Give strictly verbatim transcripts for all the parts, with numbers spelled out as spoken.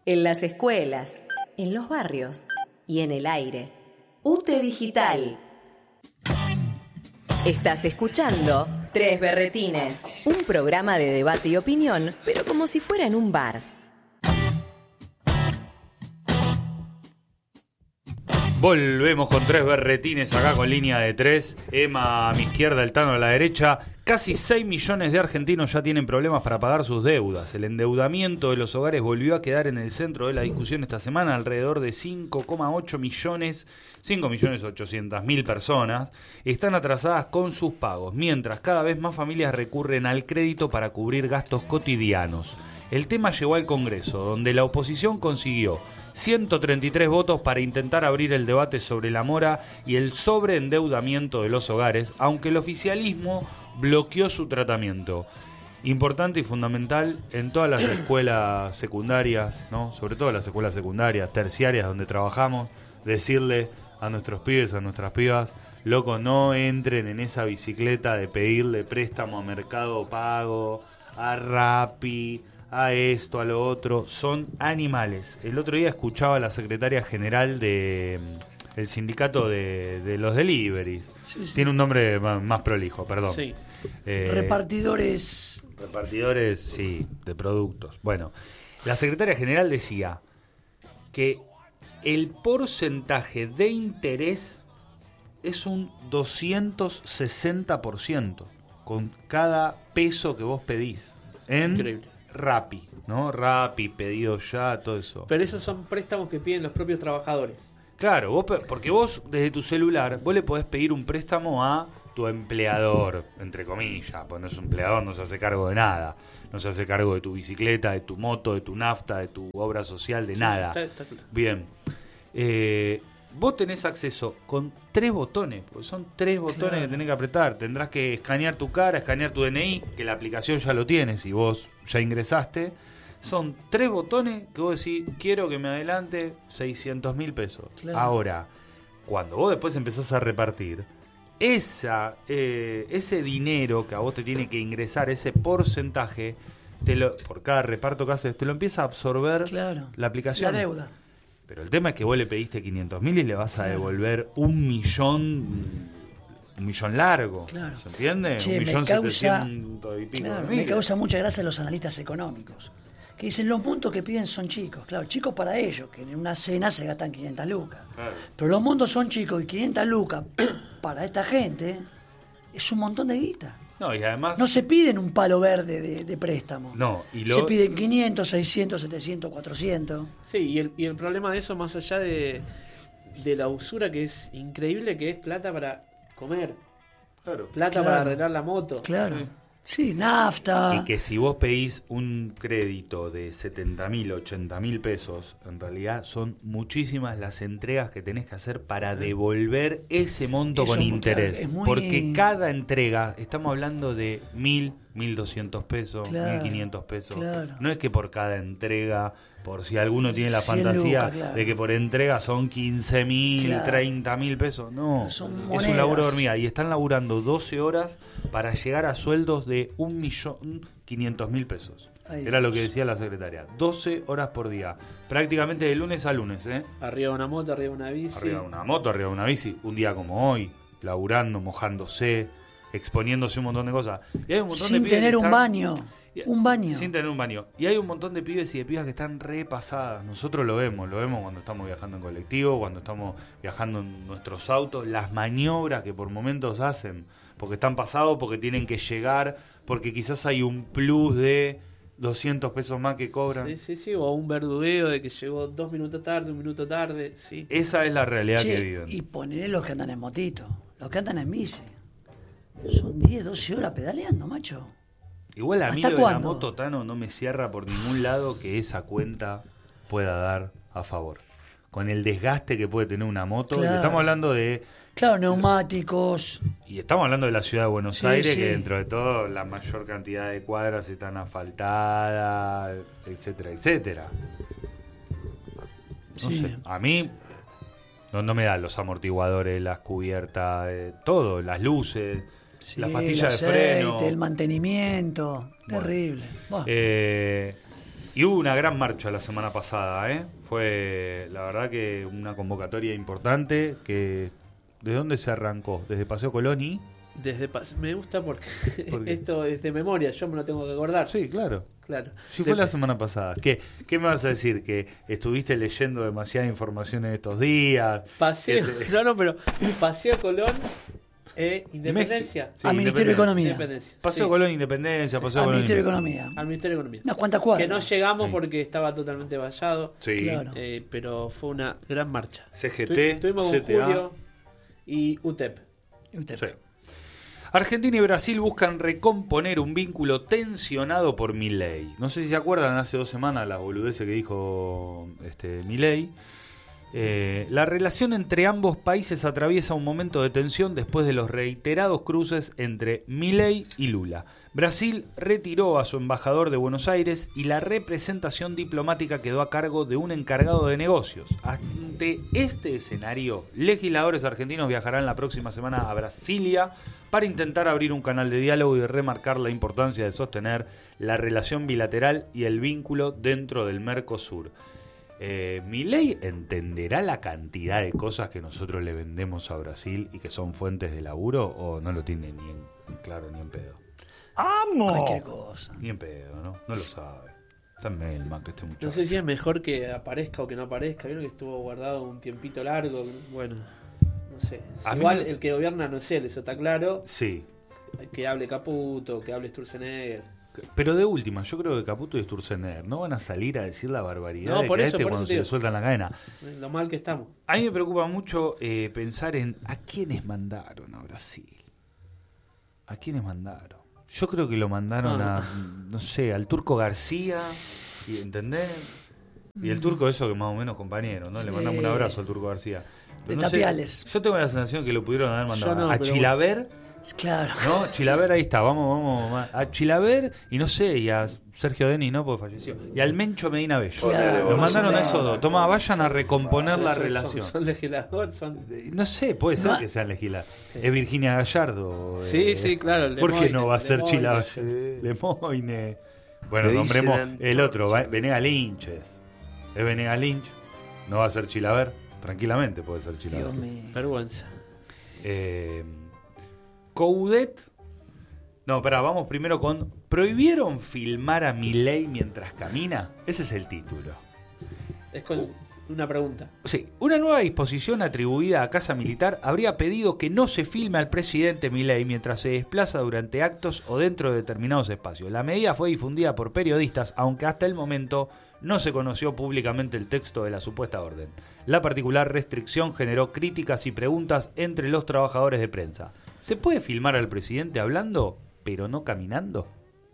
En las escuelas, en los barrios y en el aire. U T E Digital. Estás escuchando Tres Berretines, un programa de debate y opinión, pero como si fuera en un bar. Volvemos con Tres Berretines acá con línea de tres. Emma a mi izquierda, el Tano a la derecha. Casi seis millones de argentinos ya tienen problemas para pagar sus deudas. El endeudamiento de los hogares volvió a quedar en el centro de la discusión esta semana. Alrededor de cinco coma ocho millones, cinco millones ochocientas mil personas están atrasadas con sus pagos, mientras cada vez más familias recurren al crédito para cubrir gastos cotidianos. El tema llegó al Congreso, donde la oposición consiguió ciento treinta y tres votos para intentar abrir el debate sobre la mora y el sobreendeudamiento de los hogares, aunque el oficialismo bloqueó su tratamiento. Importante y fundamental en todas las escuelas secundarias, ¿no? Sobre todo las escuelas secundarias, terciarias donde trabajamos, decirle a nuestros pibes, a nuestras pibas, loco, no entren en esa bicicleta de pedirle préstamo a Mercado Pago, a Rappi, a esto, a lo otro. Son animales. El otro día escuchaba a la secretaria general de el sindicato de, de los deliveries. Sí, sí. Tiene un nombre más, más prolijo, perdón. Sí. Eh, repartidores. Repartidores, sí, de productos. Bueno, la secretaria general decía que el porcentaje de interés es un doscientos sesenta por ciento con cada peso que vos pedís. En Increíble. Rappi, ¿no? Rappi, pedido ya, todo eso. Pero esos son préstamos que piden los propios trabajadores. Claro, vos, porque vos desde tu celular, vos le podés pedir un préstamo a tu empleador, entre comillas, pues no es un empleador, no se hace cargo de nada. No se hace cargo de tu bicicleta, de tu moto, de tu nafta, de tu obra social, de Sí, nada. sí, está, está claro. Bien. Eh, vos tenés acceso con tres botones, porque son tres botones Claro. que tenés que apretar. Tendrás que escanear tu cara, escanear tu D N I, que la aplicación ya lo tienes y vos ya ingresaste. Son tres botones que vos decís, quiero que me adelante seiscientos mil pesos. Claro. Ahora, cuando vos después empezás a repartir, esa eh, ese dinero que a vos te tiene que ingresar, ese porcentaje, te lo, por cada reparto que haces, te lo empieza a absorber Claro. la aplicación. La deuda. Pero el tema es que vos le pediste quinientos mil y le vas a devolver un millón, un millón largo. Claro. ¿Se entiende? Che, un millón me causa, setecientos y pico claro, de mil. me causa mucha gracia los analistas económicos, que dicen los montos que piden son chicos. Claro, chicos para ellos, que en una cena se gastan quinientas lucas. Claro. Pero los montos son chicos y quinientas lucas para esta gente es un montón de guita. No, y además... No se piden un palo verde de, de préstamo. No, y lo... Se piden quinientos, seiscientos, setecientos, cuatrocientos. Sí, y el, y el problema de eso, más allá de, de la usura que es increíble, que es plata para comer, Claro. plata Claro. para arreglar la moto. Claro. Sí. Sí, nafta. Y que si vos pedís un crédito de setenta mil, ochenta mil pesos, en realidad son muchísimas las entregas que tenés que hacer para devolver ese monto Eso con es muy interés. claro, es muy- Porque cada entrega, estamos hablando de mil, mil doscientos pesos, Claro, mil quinientos pesos. claro. No es que por cada entrega, por si alguno tiene la cien fantasía lucas, claro. de que por entrega son quince mil, Claro. treinta mil pesos. No, Son es monedas. un laburo de hormiga. Y están laburando doce horas para llegar a sueldos de un millón quinientos mil pesos. Ay, Era lo Dios. que decía la secretaria. doce horas por día. Prácticamente de lunes a lunes, ¿eh? Arriba de una moto, arriba de una bici. Arriba de una moto, arriba de una bici. Un día como hoy, laburando, mojándose, exponiéndose un montón de cosas. Y hay un montón de Sin pibes tener que un están- baño. y- Un baño. Sin tener un baño. Y hay un montón de pibes y de pibas que están repasadas. Nosotros lo vemos, lo vemos cuando estamos viajando en colectivo, cuando estamos viajando en nuestros autos, las maniobras que por momentos hacen, porque están pasados, porque tienen que llegar, porque quizás hay un plus de doscientos pesos más que cobran. Sí, sí, sí, o un verdugueo de que llegó dos minutos tarde, un minuto tarde, sí. Esa es la realidad Che, que viven. y poneré los que andan en motito, los que andan en bici. Son diez, doce horas pedaleando, macho. Igual a mí ¿Hasta lo de la cuándo? moto, Tano, no me cierra por ningún lado que esa cuenta pueda dar a favor. Con el desgaste que puede tener una moto, Claro. y estamos hablando de Claro, neumáticos. y estamos hablando de la ciudad de Buenos Sí, Aires, sí. que dentro de todo la mayor cantidad de cuadras están asfaltadas, etcétera, etcétera. No Sí. sé, a mí no, no me dan los amortiguadores, las cubiertas, eh, todo, las luces, Sí, las pastillas el de freno. aceite, el mantenimiento. Bueno. Terrible. Bueno, Eh, Y hubo una gran marcha la semana pasada, ¿eh? Fue, la verdad, que una convocatoria importante. Que ¿de dónde se arrancó? ¿Desde Paseo Colón y...? Desde pas- me gusta porque ¿Por qué? esto es de memoria, yo me lo tengo que acordar. Sí, claro. Claro. Sí, fue De- la semana pasada. ¿Qué, ¿Qué me vas a decir? ¿Que estuviste leyendo demasiada información en estos días? Paseo, Que te- no, no, pero Paseo Colón e Independencia. México. Sí, Al Ministerio de Independencia. Economía. Independencia. Paseo sí. Colón, Independencia, Paseo Al Colón. Ministerio de Independencia. Economía. Al Ministerio de Economía. Unas cuantas cuadras. Que no llegamos Sí. porque estaba totalmente vallado. Sí. Claro. Eh, pero fue una gran marcha. C G Tu- T, Tuvimos C con T A. Julio y U T E P. Y usted. Sí. Argentina y Brasil buscan recomponer un vínculo tensionado por Milei. No sé si se acuerdan, hace dos semanas la boludez que dijo este, Milei. Eh, la relación entre ambos países atraviesa un momento de tensión después de los reiterados cruces entre Milei y Lula. Brasil retiró a su embajador de Buenos Aires y la representación diplomática quedó a cargo de un encargado de negocios. Ante este escenario, legisladores argentinos viajarán la próxima semana a Brasilia para intentar abrir un canal de diálogo y remarcar la importancia de sostener la relación bilateral y el vínculo dentro del Mercosur. Eh, ¿Milei entenderá la cantidad de cosas que nosotros le vendemos a Brasil y que son fuentes de laburo o no lo tiene ni en claro ni en pedo? Cualquier cosa. Ni en pedo, ¿no? No lo sabe. Está en Melman, que este muchacho. No sé si es mejor que aparezca o que no aparezca. Vieron que estuvo guardado un tiempito largo. Bueno, no sé. A mí Igual me- el que gobierna no es él, eso está claro. Sí, Que hable Caputo, que hable Sturzenegger. pero de última, yo creo que Caputo y Sturzenegger no van a salir a decir la barbaridad No, de por que a eso, este por cuando eso se te le digo. sueltan la cadena. Lo mal que estamos. A mí me preocupa mucho eh, pensar en a quiénes mandaron a Brasil. ¿A quiénes mandaron? Yo creo que lo mandaron Ah. a, no sé, al Turco García, y, ¿entendés? Y el Turco eso que más o menos compañero, ¿no? Le Sí. mandamos un abrazo al Turco García. De no sé, Tapiales. yo tengo la sensación que lo pudieron haber mandado Yo no, a pero Chilaver, Claro. ¿no? Chilaver ahí está, vamos, vamos, a Chilaver y no sé, y a Sergio Denis, ¿no? Porque falleció. Y al Mencho Medina Bello. Claro, Lo más mandaron o a menos. esos dos. Toma, vayan a recomponer la Son- relación. Son, son legisladores, son... No sé, puede ser No. que sean legisladores. Es Virginia Gallardo. Sí, eh, sí, claro, el ¿Por qué Lemoine, no va a el ser Lemoine, Chilaver? sí. Lemoine. Bueno, Le nombremos dicen el otro, va- Antorcha. Venegas Lynch. Es, es Venegas Lynch. No va a ser Chilaver. Tranquilamente puede ser Chilaver. Dios mío. Vergüenza. Eh, Coudet. No, espera, vamos primero con. ¿Prohibieron filmar a Milei mientras camina? Ese es el título. Es con una pregunta. Sí, una nueva disposición atribuida a Casa Militar habría pedido que no se filme al presidente Milei mientras se desplaza durante actos o dentro de determinados espacios. La medida fue difundida por periodistas, aunque hasta el momento no se conoció públicamente el texto de la supuesta orden. La particular restricción generó críticas y preguntas entre los trabajadores de prensa. ¿Se puede filmar al presidente hablando, pero no caminando?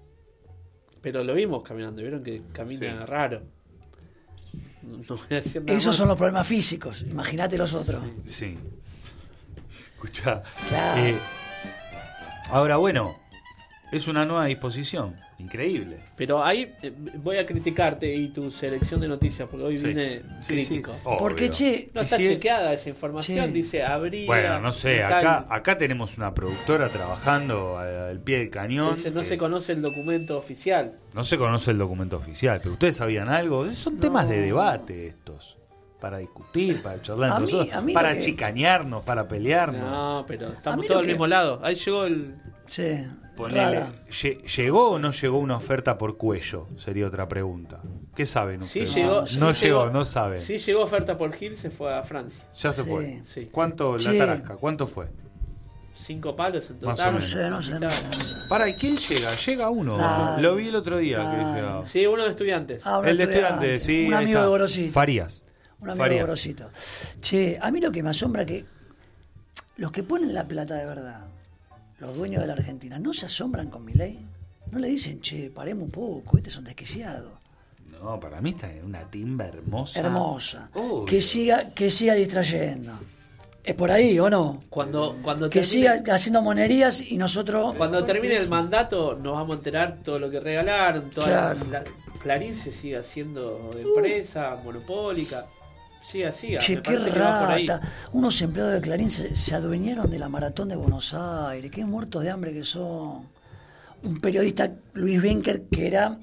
Pero lo vimos caminando, vieron que camina Sí. raro. No, no voy a decir nada Esos más. son los problemas físicos. Imagínate los otros. Sí. Escucha. Claro. eh, ahora, bueno, es una nueva disposición. Increíble. Pero ahí eh, voy a criticarte y tu selección de noticias, porque hoy Sí. vine Sí, crítico. sí, obvio. Porque, che, No Y está si- chequeada esa información, Che. dice habría. Bueno, no sé, tal. acá, acá tenemos una productora trabajando al, al pie del cañón. Dice, no que se conoce el documento oficial. no se conoce el documento oficial, pero ustedes sabían algo. Son temas de debate estos. Para discutir, para charlar A entre mí- nosotros, a mí para lo que- chicanearnos, para pelearnos. No, pero A estamos mí todos lo al que- mismo lado. Ahí llegó el. Sí. Ponele, Rara. lle- ¿llegó o no llegó una oferta por cuello? Sería otra pregunta. ¿Qué saben Sí ustedes? llegó. No sí llegó, no saben. Sí llegó oferta por Gil, se fue a Francia. Ya se Sí. fue. Sí. ¿Cuánto la Che. tarasca? ¿Cuánto fue? Cinco palos en Más o total. No menos. sé, no sé. no Mitad. sé. Para, ¿y quién llega? Llega uno. Ay. Lo vi el otro día. que Ay. llegaba. Sí, uno de estudiantes. Ah, un El de estudiante, sí. Un ahí amigo está. de Gorosito. Farías. Un amigo de Farías. Gorosito. Che, a mí lo que me asombra que los que ponen la plata de verdad, los dueños de la Argentina, ¿no se asombran con Milei? ¿No le dicen, che, paremos un poco, este es un desquiciado? No, para mí está en una timba hermosa. Hermosa. Obvio. Que siga, que siga distrayendo. ¿Es por ahí o no? Cuando, cuando Que termine, siga haciendo monerías y nosotros... cuando termine el mandato nos vamos a enterar todo lo que regalaron. Toda Claro. la, Clarín se sigue haciendo empresa, monopólica. Siga, siga. Che, Me qué parece que va por ahí. rata. Unos empleados de Clarín se, se adueñaron de la maratón de Buenos Aires. Qué muertos de hambre que son. Un periodista, Luis Benker, que era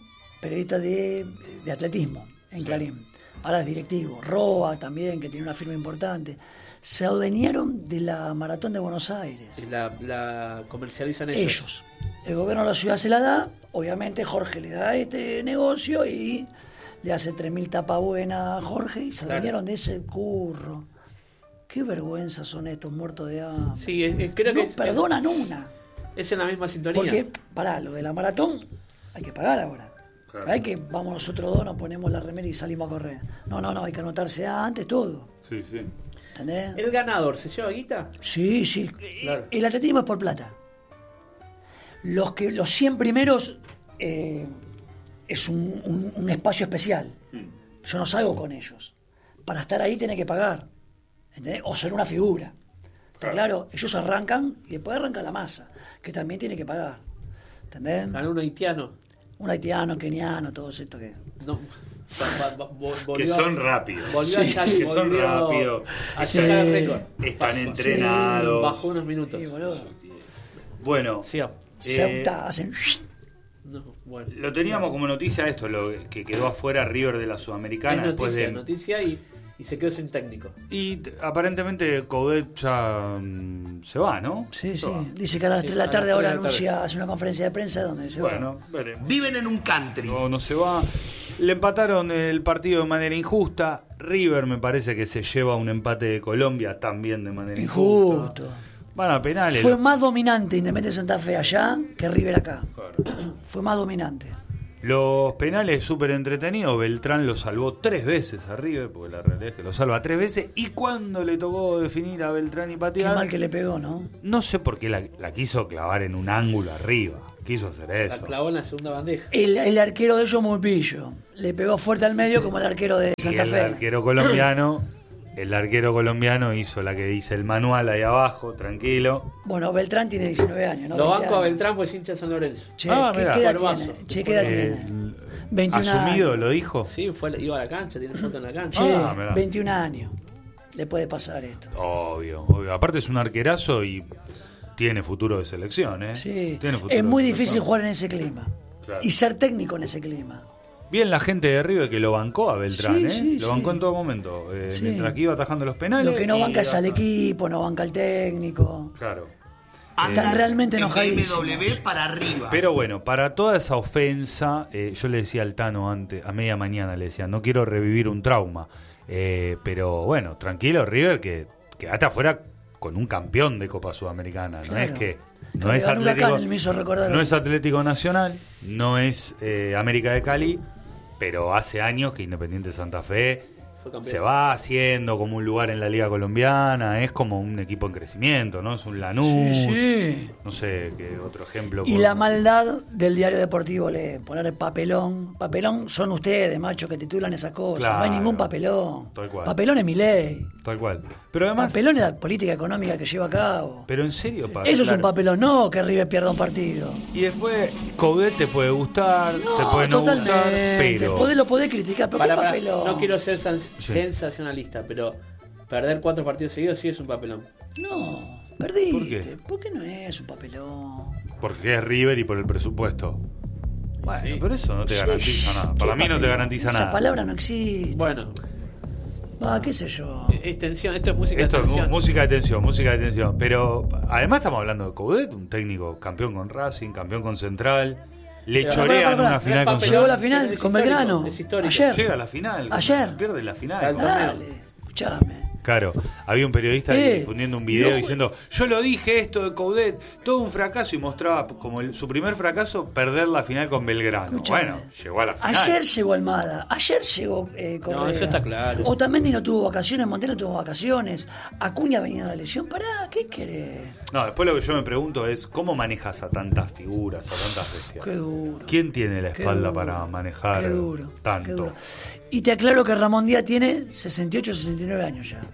periodista de, de atletismo en Clarín. Ahora es directivo. Roa también, que tiene una firma importante. Se adueñaron de la Maratón de Buenos Aires. La, la comercializan ellos. Ellos. El gobierno de la ciudad se la da, obviamente Jorge le da este negocio y le hace tres mil tapas buenas a Jorge y se adueñaron Claro. de ese curro. Qué vergüenza son estos muertos de hambre. Sí, es- es- creo no que es, perdonan una. es en la misma sintonía. Porque, pará, lo de la maratón hay que pagar ahora. Claro. No hay que vamos nosotros dos, nos ponemos la remera y salimos a correr. No, no, no, hay que anotarse antes todo. Sí, sí. ¿Entendés? ¿El ganador se lleva guita? Sí, sí. Claro. El atletismo es por plata. Los que los cien primeros eh, es un, un- un espacio especial. Yo no salgo con ellos. Para estar ahí tenés que pagar. ¿Entendés? O ser una figura. Está claro, ellos arrancan y después arranca la masa, que también tiene que pagar. ¿Entendés? Ganó un haitiano. Un haitiano, keniano, todo esto que... No, va- va- vo- Que volvió- son rápidos. Volvió a Sí. echar- Que son volvió rápidos. A Sí. checar el récord. Están Bajó- entrenados. Bajó unos minutos. Sí, boludo. Bueno, Sí, ah. Ceuta, hacen... no, bueno. lo teníamos como noticia esto, lo que quedó afuera River de la Es Sudamericana después noticia, de... noticia y, y se quedó sin técnico. Y t- aparentemente Coudet ya mm, se va, ¿no? Sí, Se sí. va. Dice que a las Sí, tres de a la tarde las ahora tres de la tarde. anuncia, hace una conferencia de prensa donde se va. Bueno, veremos. Viven en un country. No, no se va. Le empataron el partido de manera injusta. River me parece que se lleva un empate de Colombia también de manera injusta. Injusto. Van a penales. Fue más dominante Independiente Santa Fe allá que River acá. Claro. Fue más dominante. Los penales súper entretenidos. Beltrán lo salvó tres veces a River, porque la realidad es que lo salva tres veces. Y cuando le tocó definir a Beltrán y Qué patear, mal que le pegó, ¿no? no sé por qué la, la quiso clavar en un ángulo arriba. Quiso hacer La eso. clavó en la segunda bandeja. El, el arquero de ellos muy pillo. Le pegó fuerte al medio como el arquero de Y Santa el Fe. arquero colombiano, el arquero colombiano hizo la que dice el manual ahí abajo, tranquilo. Bueno, Beltrán tiene diecinueve años, ¿no? Lo veinte banco a años. Beltrán pues hincha de San Lorenzo. Che, Ah, ¿qué, mirá. qué edad Formazo. tiene? Che, ¿qué edad Eh, tiene? veintiún asumido, años. lo dijo. Sí, fue, iba a la cancha, tiene foto en la cancha. Che, Ah, mirá. veintiún años. Le puede pasar esto. Obvio, obvio. Aparte es un arquerazo y tiene futuro de selección, ¿eh? Sí. Tiene futuro Es muy de difícil selección. jugar en ese clima. Claro. Y ser técnico en ese clima. Bien la gente de River que lo bancó a Beltrán, Sí, ¿eh? sí, lo sí. bancó en todo momento. eh, Sí. Mientras que iba atajando los penales. Lo que no y banca es al hasta- equipo, no banca al técnico. Claro. Están realmente en enojadísimos. B M W para arriba. Pero bueno, para toda esa ofensa, eh, yo le decía al Tano antes, a media mañana le decía, no quiero revivir un trauma. Eh, pero bueno, tranquilo, River, que quedaste afuera con un campeón de Copa Sudamericana. No Claro. es que no Lo es de Huracán, Atlético, él me hizo recordar. no es Atlético Nacional, no es eh, América de Cali, pero hace años que Independiente Santa Fe Fue campeón. se va haciendo como un lugar en la Liga Colombiana, es como un equipo en crecimiento, ¿no? Es un Lanús, Sí, sí. no sé qué otro ejemplo. Y por- la maldad del diario deportivo, le poner papelón. Papelón son ustedes, macho, que titulan esas cosas. Claro. No hay ningún papelón. Tal cual. Papelón es mi ley. Tal cual. Pero además, Papelón es la política económica que lleva a cabo. pero en serio, pa- Eso es un claro. papelón, no que River pierda un partido. Y después, Coudet te puede gustar, No, te puede no totalmente. gustar, pero... Podés- lo podés criticar, pero Para, ¿qué para, papelón? no quiero ser san- sensacionalista, pero perder cuatro partidos seguidos sí es un papelón. No, perdiste. ¿Por qué? ¿Por qué no es un papelón? Porque es River y por el presupuesto. Bueno, Sí. pero eso no te garantiza nada. ¿Qué Para mí no te papelón? garantiza Esa nada. palabra no existe. Bueno, Ah, qué sé yo. es tensión, esto es música Esto de es mu- tensión. música de tensión, música de tensión. Pero además estamos hablando de Coudet, un técnico campeón con Racing, campeón con Central. Le Pero- chorean Pará, pará, pará. una final con Papelón. Llegó la Central. final Es con histórico, Belgrano. es histórico. Ayer. Llega a la final. Ayer. Pierde la final. Al con- torneo. Dale, escuchame. Claro, había un periodista Eh, difundiendo un video no. diciendo, yo lo dije esto de Coudet, todo un fracaso, y mostraba como el- su primer fracaso perder la final con Belgrano. Escuchame. Bueno, llegó a la final. Ayer llegó Almada, ayer llegó eh, Correa. No, eso está claro. Otamendi no tuvo vacaciones, Montero no tuvo vacaciones, Acuña venía de la lesión. Pará, ¿qué querés? No, después lo que yo me pregunto es, ¿cómo manejas a tantas figuras, a tantas bestias? Qué duro. ¿Quién tiene la Qué espalda duro, para manejar qué duro, tanto? qué duro. Y te aclaro que Ramón Díaz tiene sesenta y ocho, sesenta y nueve años ya.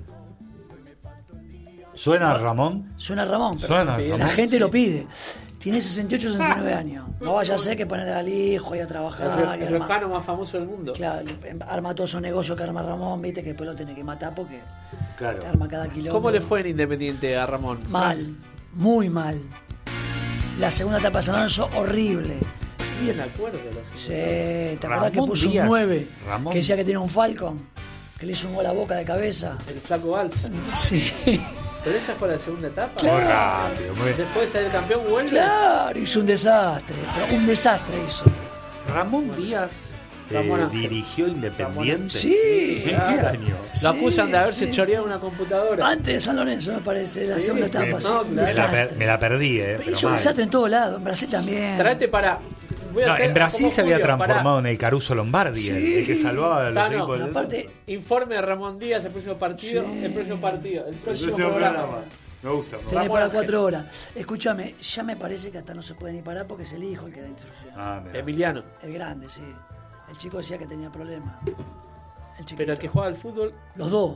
¿Suena Ramón? Suena Ramón, pero Suena la Ramón, gente sí. lo pide. Tiene sesenta y ocho, sesenta y nueve años. No vaya a ser que poner al hijo y a El, trabajar. re- y el arma- riojano más famoso del mundo. Claro, arma todo esos negocios que arma Ramón, viste que después lo tiene que matar porque Claro. te arma cada kilómetro. ¿Cómo le fue en Independiente a Ramón? Mal, muy mal. La segunda etapa de San Lorenzo, horrible. Y el- Me acuerdo de los Sí, ¿te acordás Ramón que puso Díaz, un nueve? Ramón. Que decía que tenía un Falcon, que le hizo un gol a Boca de cabeza. El flaco Balsa. Sí, Pero esa fue la segunda etapa. Muy rápido, muy bien. Después de ser campeón vuelve. claro, hizo un desastre, pero un desastre hizo. Ramón Díaz eh, Ramón Ángel. dirigió Independiente. Sí, ¿En qué claro. año? Sí, Lo acusan de haberse sí, choreado sí. una computadora. Antes de San Lorenzo, me parece, de la Sí, segunda me- etapa. no, sí, claro. un Me la, desastre. per- me la perdí, ¿eh? Pero Hizo un mal. desastre en todos lados, en Brasil también. Traete para. Voy a No, hacer en Brasil como se había Julio, transformado pará. en el Caruso Lombardi, Sí. el, el que salvaba a los Tano, equipos. del- Aparte, Informe de Ramón Díaz, el próximo partido. Sí. El próximo partido. El próximo Ese programa. programa. Me gusta. me gusta. tenés Ramón para Ángel. cuatro horas. Escúchame, ya me parece que hasta no se puede ni parar porque es el hijo el que da instrucción. Ah, mirá. Emiliano. El grande, sí. El chico decía que tenía problemas. El chiquito. Pero el que juega al fútbol. Los dos.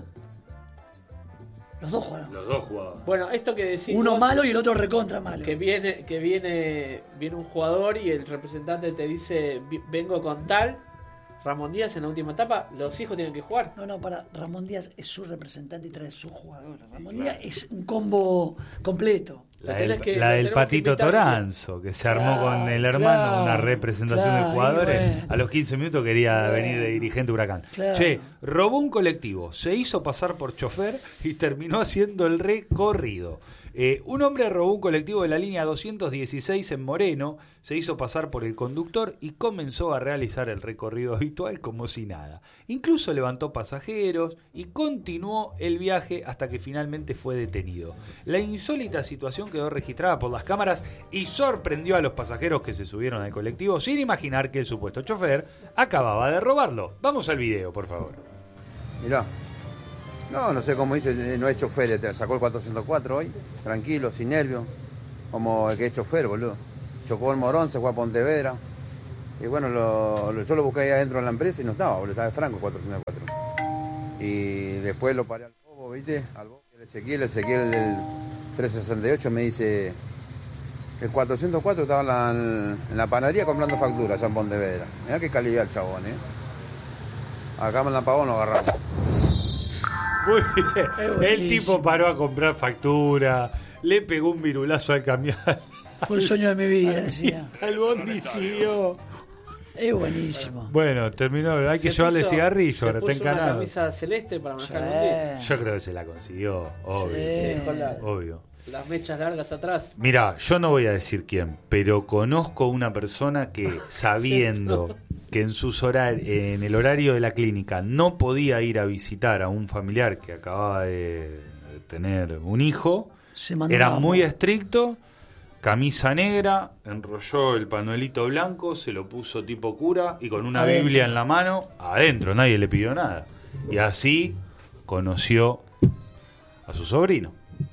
Los dos jugaron. Los dos jugaban. Bueno, esto que decís. Uno vos, malo y el otro recontra malo. Que viene, que viene, viene un jugador y el representante te dice "Vi- vengo con tal. Ramón Díaz en la última etapa, los hijos tienen que jugar. No, no, para. Ramón Díaz es su representante y trae su jugador. Ramón Díaz es un combo completo. La Lo del, tenés que- la lo del tenemos que Patito invitar. Toranzo, que se armó Claro, con el hermano claro, una representación claro, de jugadores. y bueno. A los quince minutos quería Bueno. venir de dirigente Huracán. Claro. Che, robó un colectivo, se hizo pasar por chofer y terminó haciendo el recorrido. Eh, un hombre robó un colectivo de la línea doscientos dieciséis en Moreno, se hizo pasar por el conductor y comenzó a realizar el recorrido habitual como si nada. Incluso levantó pasajeros y continuó el viaje hasta que finalmente fue detenido. La insólita situación quedó registrada por las cámaras y sorprendió a los pasajeros que se subieron al colectivo sin imaginar que el supuesto chofer acababa de robarlo. Vamos al video, por favor. Mirá. No, no sé cómo dice, no es chofer, te sacó el cuatrocientos cuatro hoy, tranquilo, sin nervios, como el que es chofer, boludo. Chocó el Morón, se fue a Pontevedra. Y bueno, lo, lo- yo lo busqué ahí adentro en la empresa y no estaba, boludo, estaba de Franco el cuatrocientos cuatro. Y después lo paré al bobo, ¿viste? Al bobo, el Ezequiel, el Ezequiel del trescientos sesenta y ocho me dice que el cuatrocientos cuatro estaba en la, en la panadería comprando facturas allá en Pontevedra. Mirá qué calidad el chabón, ¿eh? Acá en la Pavón lo agarramos. Muy bien. Es El buenísimo. tipo paró a comprar factura, le pegó un virulazo al camión. Fue el sueño de mi vida, decía. Al bondi siguió. Es buenísimo. Bueno, terminó. Hay que Se llevarle puso- cigarrillo, se ahora está puso una encanado. camisa celeste para manejar Sí. el mundial. Yo creo que se la consiguió, obvio. Sí. Se dejó la- Obvio. las mechas largas atrás. Mira, yo no voy a decir quién, pero conozco una persona que, sabiendo que en sus horarios, en el horario de la clínica no podía ir a visitar a un familiar que acababa de tener un hijo, Se mandó era una muy bomba. estricto, camisa negra, enrolló el panuelito blanco, se lo puso tipo cura y con una Adentro. Biblia en la mano, adentro, nadie le pidió nada. Y así conoció a su sobrino.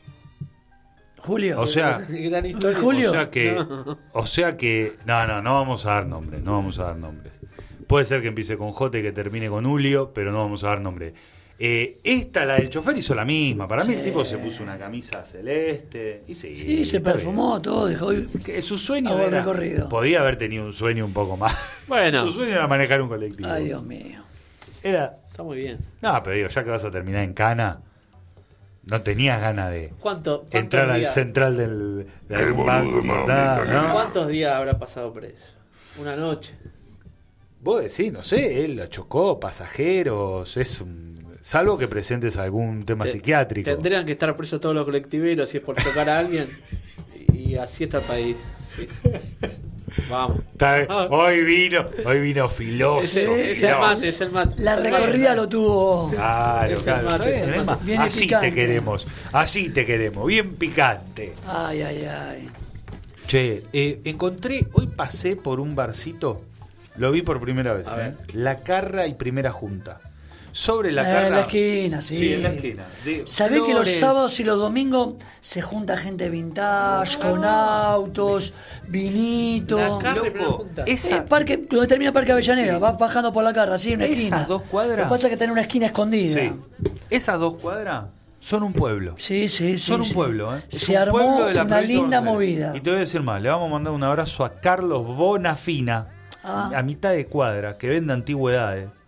Julio. O sea, Gran historia. Julio. o sea que, No. o sea que, no, no, no vamos a dar nombres, no vamos a dar nombres. Puede ser que empiece con J y que termine con Julio, pero no vamos a dar nombre. Eh, esta, la del chofer, hizo la misma. Para mí el Sí. tipo se puso una camisa celeste y sí, Sí, se está perfumó todo, dejó. bien. Que su sueño Hago el era, recorrido. podía haber tenido un sueño un poco más. Bueno. Su sueño era manejar un colectivo. Ay, Dios mío. Era, Está muy bien. no, pero digo, ya que vas a terminar en Cana, no tenías ganas de ¿Cuánto, cuántos entrar al días, central del, del banco, ¿no? ¿Cuántos días habrá pasado preso? Una noche. Vos decís, no sé, él lo chocó, pasajeros, es un... Salvo que presentes algún tema Te- psiquiátrico. Tendrían que estar presos todos los colectiveros si es por chocar a alguien. Y así está el país. Sí. Vamos. Está- hoy vino, hoy vino filoso. Ese- es el filoso. mate, es el mate. La Es el recorrida mate. lo tuvo. Claro, Es el claro. mate, está bien, es el es mate. más, Viene así picante. te queremos, así te queremos, bien picante. Ay, ay, ay. Che, eh, encontré, hoy pasé por un barcito, lo vi por primera vez, A ¿eh? ver. La Carra y Primera Junta. Sobre la Eh, Carra. en la esquina, sí. Sí, en la esquina. De ¿Sabés que los flores. sábados y los domingos se junta gente vintage, con autos, vinito? La Carra y Primera Loco, Junta. esa- Eh, parque, donde termina Parque Avellaneda, vas bajando por la carra, así, una Esas esquina. dos cuadras. Lo que pasa es que está en una esquina escondida. Sí. Esas dos cuadras son un pueblo. Sí, sí, sí. Son un sí. pueblo, ¿eh? Es Se un armó pueblo de la una provincia de linda Buenos Aires. movida. Y te voy a decir más, le vamos a mandar un abrazo a Carlos Bonafina, Ah. a mitad de cuadra, que vende antigüedades.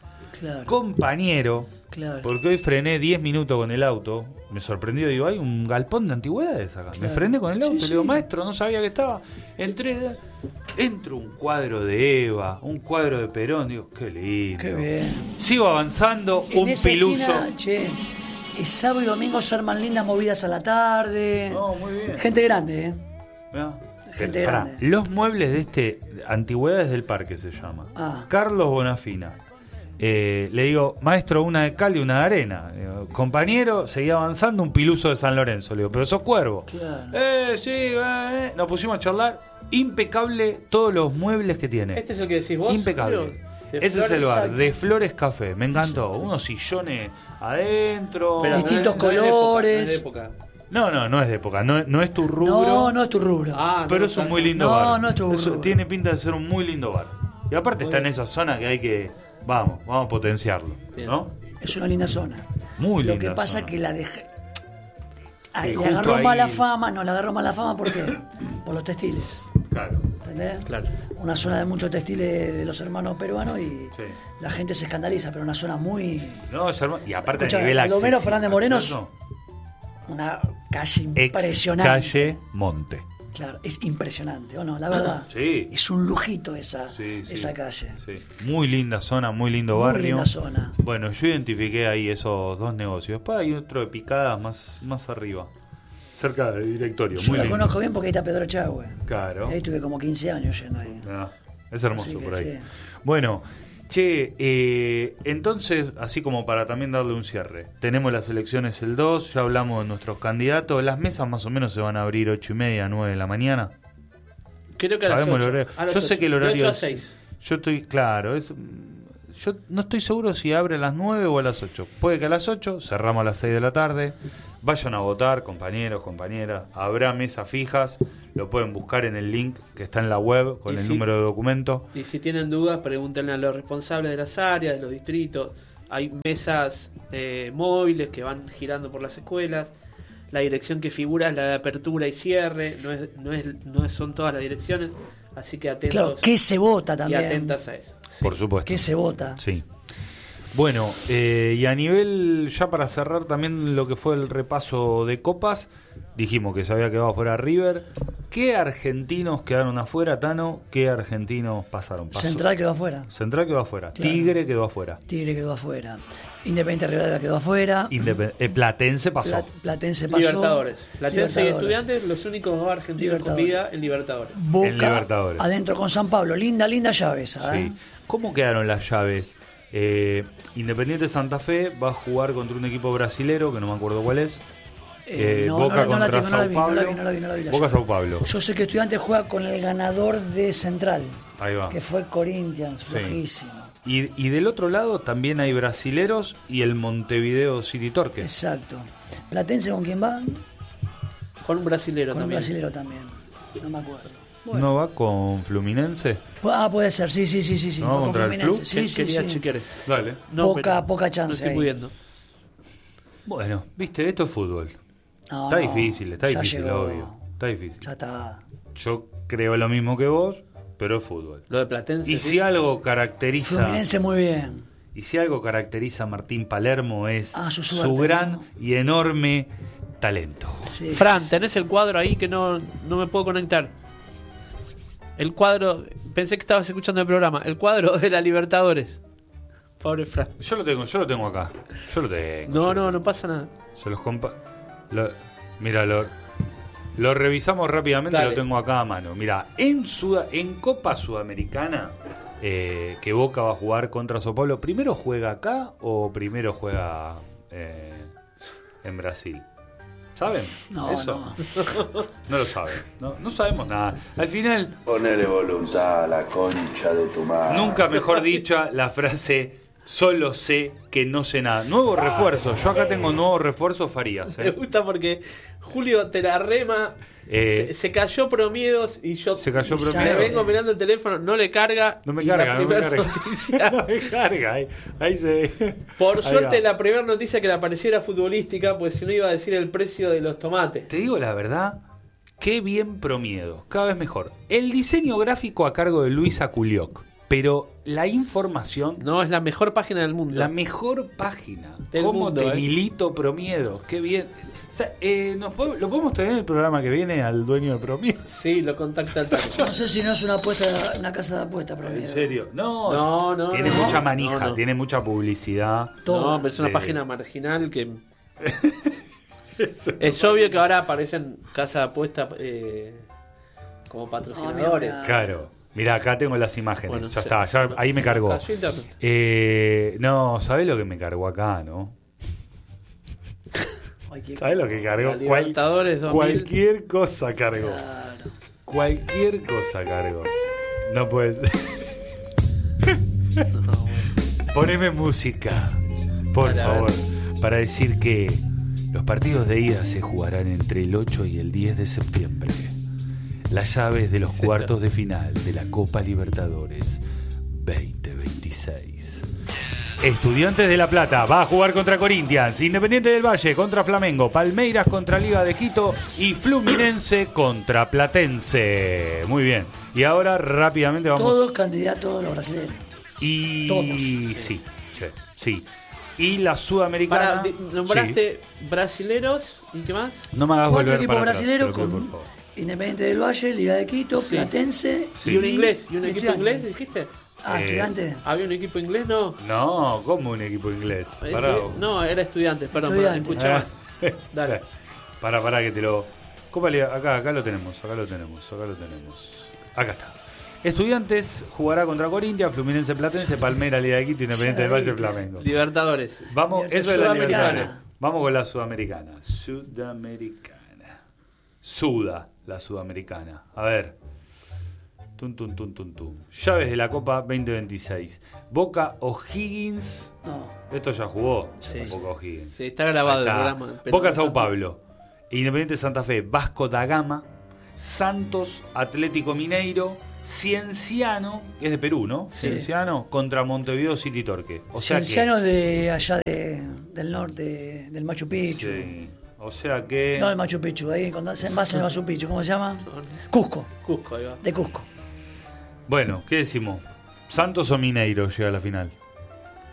Claro. compañero, Claro. porque hoy frené diez minutos con el auto, me sorprendió, digo, hay un galpón de antigüedades acá. Me Claro. frené con el auto, Sí, le digo, sí. maestro, no sabía que estaba. Entré, entro un cuadro de Eva, un cuadro de Perón, digo, qué lindo. Qué bien. Sigo avanzando, En un esa piluso. esquina, che, es sábado y domingo se arman lindas movidas a la tarde. No, muy bien. Gente grande, ¿eh? Mirá. Gente Pará, grande. los muebles de este Antigüedades del Parque se llama. Ah. Carlos Bonafina. Eh, le digo, maestro, una de cal y una de arena. Digo, compañero, seguía avanzando, un piluso de San Lorenzo. Le digo, pero sos cuervo. Claro. Eh, sí, eh, eh. Nos pusimos a charlar. Impecable todos los muebles que tiene. ¿Este es el que decís vos? Impecable. Julio? De Ese es el Flores, bar, exacto. de Flores Café. Me encantó. Unos sillones adentro. Pero no es- Distintos no es de época, colores. no es de época. No, no, no es de época. No, no es tu rubro. No, no es tu rubro. Ah, Pero no, es un no, muy lindo no, bar. no es tu Eso rubro. tiene pinta de ser un muy lindo bar. Y aparte Muy está en bien. esa zona que hay que... Vamos, vamos a potenciarlo. Bien. ¿No? Es una linda zona. Muy Lo linda que pasa zona. que la dejé. Ah, Sí, le justo agarró ahí- mala fama, no, le agarró mala fama porque por los textiles. Claro. ¿Entendés? Claro. Una zona de muchos textiles de los hermanos peruanos y Sí. la gente se escandaliza, pero una zona muy. No, es hermoso. Y aparte Escucha, a nivel Baldomero acceso- Fernández Moreno es acceso, Una calle ex impresionante. calle Monte. Claro, es impresionante, ¿o no? La verdad. Sí. Es un lujito esa, Sí, sí. esa calle. Sí. Muy linda zona, muy lindo Muy barrio. linda zona. Bueno, yo identifiqué ahí esos dos negocios. Después hay otro de picadas más, más arriba. Cerca del directorio. Yo muy la lindo. conozco bien porque ahí está Pedro Chagüe. Claro. Ahí tuve como quince años yendo ahí. Ah, es hermoso Así que por ahí. sí. Bueno, che, eh, entonces, así como para también darle un cierre, tenemos las elecciones el dos, ya hablamos de nuestros candidatos, las mesas más o menos se van a abrir ocho y media, nueve de la mañana. Creo que a las Sabemos el ocho. horario. A las Yo sé ocho. que el De horario ocho a es- seis. Yo estoy, claro, es, yo no estoy seguro si abre a las nueve o a las ocho. Puede que a las ocho, cerramos a las seis de la tarde. Vayan a votar, compañeros, compañeras. Habrá mesas fijas, lo pueden buscar en el link que está en la web con Y el si- número de documento. Y si tienen dudas, pregúntenle a los responsables de las áreas, de los distritos. Hay mesas eh, móviles que van girando por las escuelas. La dirección que figura es la de apertura y cierre. No es, no es, no es- son todas las direcciones. Así que atentos Claro, ¿qué se vota y también? atentas a eso. Sí. Por supuesto. ¿Qué se vota? Sí. Bueno, eh, y a nivel, ya para cerrar también lo que fue el repaso de copas, dijimos que se había quedado afuera River. ¿Qué argentinos quedaron afuera, Tano? ¿Qué argentinos pasaron? Pasó- Central quedó afuera. Central quedó afuera. Claro. Tigre quedó afuera. Tigre quedó afuera. Independiente Rivadavia quedó afuera. Independ- eh, Platense pasó. Plat- Platense pasó. Libertadores. Platense y Libertadores. Estudiantes, los únicos dos argentinos con Libertadores. vida en Libertadores. Boca En Libertadores. adentro con San Pablo. Linda, linda llave esa. ¿eh? Sí. ¿Cómo quedaron las llaves? Eh, Independiente Santa Fe va a jugar contra un equipo brasilero, que no me acuerdo cuál es. Eh, Eh, no, Boca no, no la contra tengo, no la Sao vi, no la Paulo. vi, no la vi, no la vi la Boca llave. Sao Paulo. Yo sé que Estudiantes juega con el ganador de Central, Ahí va. que fue Corinthians, flojísimo. Y, y del otro lado también hay brasileros y el Montevideo City Torque. Exacto. Platense con quién va? Con un brasilero Con un también. brasilero también. No me acuerdo. Bueno. ¿No va con Fluminense? Ah, puede ser, sí, sí, sí, sí, sí. ¿No va con contra el Fluminense. Flu? Sí, Que- sí, Quería sí. chequear esto. Dale. No, Poca- pero poca chance No estoy ahí. pudiendo. Bueno, viste, esto es fútbol. No, Está no, difícil, está ya difícil, llegó. obvio. Está difícil. Ya está. Yo creo lo mismo que vos, pero es fútbol. Lo de Platense. Y sí. si algo caracteriza... Fluminense muy bien. Y si algo caracteriza a Martín Palermo es Ah, su su, suerte, gran ¿no? y enorme talento. Sí, Fran, sí, sí. tenés el cuadro ahí que no, no me puedo conectar. El cuadro, pensé que estabas escuchando el programa. El cuadro de la Libertadores. Pobre Fran. Yo lo tengo, yo lo tengo acá. Yo lo tengo. No, yo no, lo no tengo. pasa nada. Se los compa... Lo... Mira, lo... lo revisamos rápidamente, Dale. lo tengo acá a mano. Mira, en Suda... en Copa Sudamericana, eh, que Boca va a jugar contra Sao Paulo, ¿primero juega acá o primero juega eh, en Brasil? ¿Saben? No, Eso. no. No lo saben. No, no sabemos nada. Al final, Ponele voluntad a la concha de tu madre. nunca mejor dicha la frase solo sé que no sé nada. Nuevo refuerzo. Yo acá tengo nuevo refuerzo Farías. Me ¿eh? gusta porque Julio te la rema. Eh, se, se cayó Promiedos y yo Se cayó Y Promiedos. me sabe- vengo mirando el teléfono, no le carga. No me y carga, la no me primera carga. noticia- No me carga. Ahí, ahí se. Por ahí suerte, va. la primera noticia que le apareciera futbolística, pues si no iba a decir el precio de los tomates. Te digo la verdad, qué bien Promiedo. Cada vez mejor. El diseño gráfico a cargo de Luisa Culioc. pero la información... No, es la mejor página del mundo. La mejor página. Del ¿Cómo mundo, te eh? milito Promiedos? Qué bien. O sea, eh, ¿nos podemos- ¿Lo podemos tener en el programa que viene al dueño de Promiedos? Sí, lo contacta el Tano. No sé si no es una apuesta, una casa de apuestas, pero ¿En serio? No, No, no, tiene no. mucha manija, No, no. tiene mucha publicidad. Todo. No, pero es una Sí. página marginal que... Es obvio que ahora aparecen casas de apuestas eh, como patrocinadores. Ah, mira, Claro. Mira, acá tengo las imágenes. Bueno, ya se- está, ya, ahí me cargó. Cayó internet. Eh, no, ¿sabés lo que me cargó acá, no? Ay, qué- ¿Sabés lo que cargó? La Cual- Libertadores dos mil. cualquier cosa cargó. Claro. Cualquier cosa cargó. No puedes. Poneme música, por Dale, a ver. favor, para decir que los partidos de ida se jugarán entre el ocho y el diez de septiembre. Las llaves de los Exacto. cuartos de final de la Copa Libertadores veinte veintiséis. Estudiantes de La Plata va a jugar contra Corinthians, Independiente del Valle contra Flamengo, Palmeiras contra Liga de Quito y Fluminense contra Platense. Muy bien. Y ahora rápidamente vamos. Todos candidatos a los brasileños. Y Todos. sí, che, sí. Y la sudamericana. Para, di- nombraste Sí. brasileros y qué más. No me hagas Cuatro volver equipos para atrás, brasileños te lo pido, con por favor. Independiente del Valle, Liga de Quito, Sí. Platense Sí. Y un inglés. ¿Y un equipo Estudiantes. inglés dijiste? Ah, Eh, estudiante. ¿Había un equipo inglés? No. No, como un equipo inglés. Pará. Estu- No, era estudiantes, perdón, Estudiantes. perdón, escuché mal. Eh, Dale. Pará, pará, que te lo. Copa Liga- acá, acá lo tenemos, acá lo tenemos, acá lo tenemos. Acá está. Estudiantes jugará contra Corinthians, Fluminense Platense, Palmeiras, Liga de Quito, Independiente del Valle, Flamengo. Libertadores. Vamos, eso es la Sudamericana. Libertadores. Vamos con la sudamericana. Sudamericana. Suda, la sudamericana. A ver. Tum, tum, tum, tum, tum. Llaves de la Copa veinte veintiséis. Boca O'Higgins. No. Esto ya jugó. Sí. Boca O'Higgins. Sí, está grabado Ahí el está. programa. pero Boca no Sao está- Paulo. Independiente Santa Fe. Vasco da Gama. Santos Atlético Mineiro. Cienciano, que es de Perú, ¿no? Sí. Cienciano contra Montevideo City Torque. O sea que- Cienciano de allá de, del norte, del Machu Picchu. Sí. O sea que. No del Machu Picchu, ahí cuando se envase el Machu Picchu, ¿cómo se llama? Cusco, Cusco, ahí va. de Cusco. Bueno, ¿qué decimos? ¿Santos o Mineiro llega a la final?